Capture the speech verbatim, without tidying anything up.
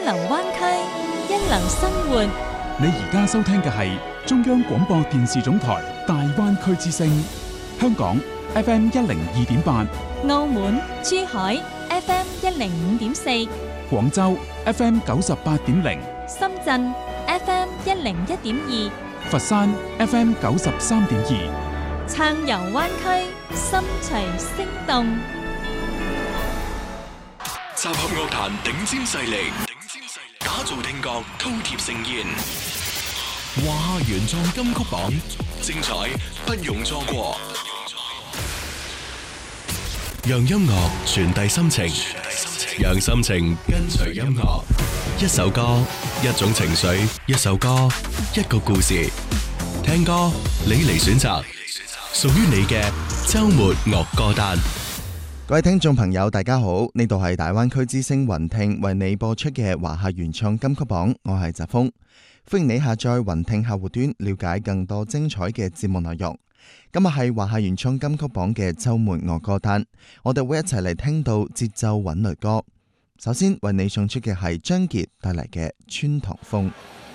流灣區，一流生活。 你而家收聽嘅係中央廣播電視總台大灣區之聲，香港 F M 一零二點八， 澳門、珠海 F M 一零五點四， 廣州 F M 九十八點零， 深圳 F M 一零一點二， 佛山 F M 九十三點二。 暢遊灣區，心隨聲動。 集合樂壇頂尖勢力，打造聽覺饕餮盛宴。華夏原創金曲榜，精彩不容錯過。讓音樂傳遞心情，讓心情跟隨音樂。一首歌，一種情緒，一首歌，一個故事。聽歌，你嚟選擇，屬於你嘅周末樂歌單。 各位聽眾朋友大家好，呢度係大灣區之聲雲聽為你播出嘅華夏原創金曲榜，我係澤峰，歡迎你下載雲聽客戶端了解更多精彩嘅節目內容。今日係華夏原創金曲榜嘅周末樂歌單，我哋會一齊嚟聽到節奏韻律歌。首先為你送出嘅係張傑帶嚟嘅穿堂風。